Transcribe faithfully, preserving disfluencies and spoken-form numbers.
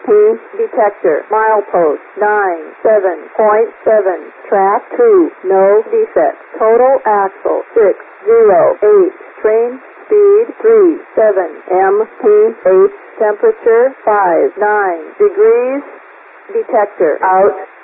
P detector. Milepost nine seven point seven. Track two. No defects. Total axle six zero eight. Train speed three seven. M P H temperature five nine degrees. Detector out.